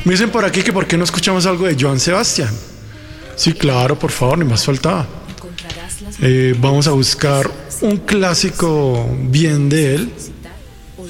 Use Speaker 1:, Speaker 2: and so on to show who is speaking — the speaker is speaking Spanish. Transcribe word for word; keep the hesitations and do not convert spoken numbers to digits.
Speaker 1: Me dicen por aquí que por qué no escuchamos algo de Joan Sebastián. Sí, claro, por favor, ni más faltaba. Eh, vamos a buscar un clásico bien de él.